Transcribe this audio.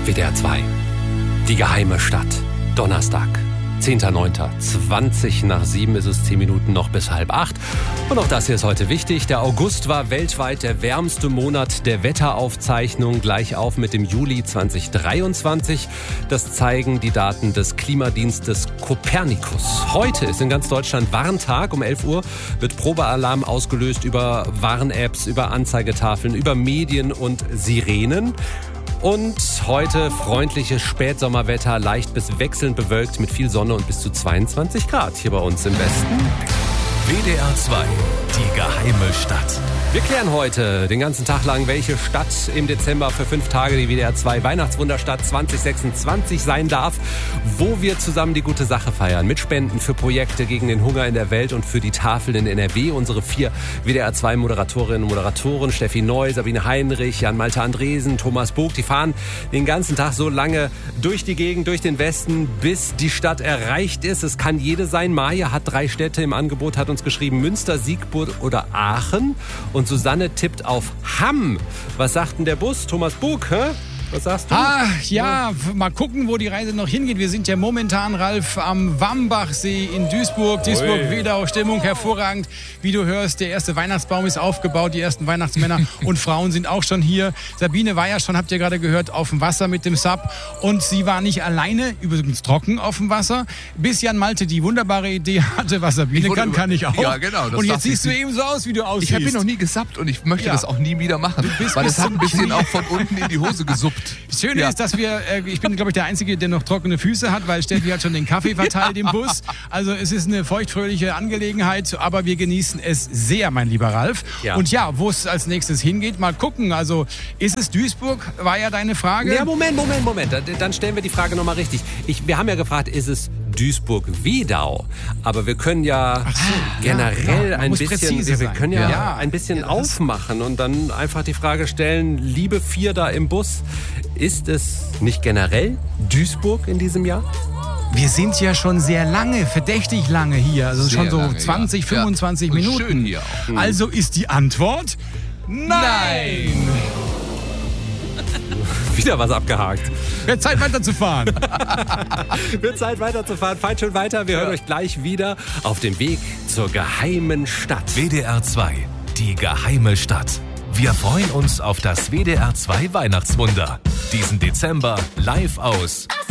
WDR 2. Die geheime Stadt. Donnerstag, 10.09. 7:20 ist es, 10 Minuten noch bis 7:30. Und auch das hier ist heute wichtig. Der August war weltweit der wärmste Monat der Wetteraufzeichnung, gleich auf mit dem Juli 2023. Das zeigen die Daten des Klimadienstes Copernicus. Heute ist in ganz Deutschland Warntag. Um 11 Uhr wird Probealarm ausgelöst über Warn-Apps, über Anzeigetafeln, über Medien und Sirenen. Und heute freundliches Spätsommerwetter, leicht bis wechselnd bewölkt mit viel Sonne und bis zu 22 Grad hier bei uns im Westen. WDR 2, die geheime Stadt. Wir klären heute den ganzen Tag lang, welche Stadt im Dezember für 5 Tage die WDR 2 Weihnachtswunderstadt 2026 sein darf, wo wir zusammen die gute Sache feiern. Mit Spenden für Projekte gegen den Hunger in der Welt und für die Tafel in NRW. Unsere 4 WDR 2 Moderatorinnen und Moderatoren, Steffi Neu, Sabine Heinrich, Jan-Malte Andresen, Thomas Bog, die fahren den ganzen Tag so lange durch die Gegend, durch den Westen, bis die Stadt erreicht ist. Es kann jede sein. Maja hat 3 Städte im Angebot, hat uns geschrieben, Münster, Siegburg oder Aachen. Und Susanne tippt auf Hamm. Was sagt denn der Bus? Thomas Bug, hä? Was sagst du? Ja, mal gucken, wo die Reise noch hingeht. Wir sind ja momentan, Ralf, am Wambachsee in Duisburg. Duisburg-Wedau, Stimmung hervorragend. Wie du hörst, der erste Weihnachtsbaum ist aufgebaut. Die ersten Weihnachtsmänner und Frauen sind auch schon hier. Sabine war ja schon, habt ihr gerade gehört, auf dem Wasser mit dem Sub. Und sie war nicht alleine, übrigens trocken auf dem Wasser, bis Jan Malte die wunderbare Idee hatte, was Sabine kann ich auch. Ja, genau. Und jetzt siehst du eben so aus, wie du aussiehst. Ich habe noch nie gesappt und ich möchte das auch nie wieder machen. Weil es hat ein bisschen auch von unten in die Hose gesuppt. Das Schöne ist, dass ich bin, glaube ich, der Einzige, der noch trockene Füße hat, weil Steffi hat schon den Kaffee verteilt im Bus. Also es ist eine feuchtfröhliche Angelegenheit, aber wir genießen es sehr, mein lieber Ralf. Ja. Und ja, wo es als nächstes hingeht, mal gucken. Also ist es Duisburg, war ja deine Frage. Ja, Moment. Dann stellen wir die Frage nochmal richtig. Wir haben ja gefragt, ist es Duisburg-Wedau? Aber wir können ja generell ein bisschen aufmachen und dann einfach die Frage stellen, liebe 4 da im Bus, ist es nicht generell Duisburg in diesem Jahr? Wir sind ja schon sehr lange, verdächtig lange hier, also sehr schon so lange, 20, 25 Minuten. Schön hier auch. Also ist die Antwort nein! Wieder was abgehakt. Wird Zeit weiterzufahren. Fahrt schon weiter. Wir hören euch gleich wieder auf dem Weg zur geheimen Stadt. WDR 2, die geheime Stadt. Wir freuen uns auf das WDR 2 Weihnachtswunder. Diesen Dezember live aus